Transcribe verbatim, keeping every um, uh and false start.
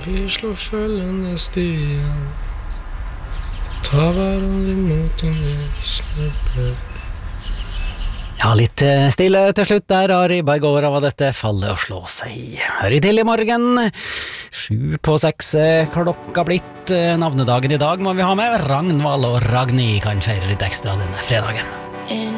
vi slår følgende stier, ta hverandre imot om vi snubler. Ja, litt eh, stille til slutt der, Ari Bergård, av dette Falle og slå seg. Hør i til i morgen, sju på seks eh, klokka blitt. Eh, Navnedagen i dag må vi ha med. Ragnvald og Ragni kan feire litt ekstra denne fredagen.